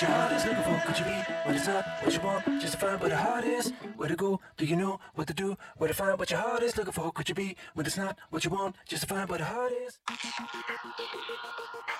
Your heart is looking for, could you be what it's not, what you want, just to find what the heart is. Where to go, do you know what to do, where to find what your heart is looking for, could you be what it's not, what you want, just to find what the heart is.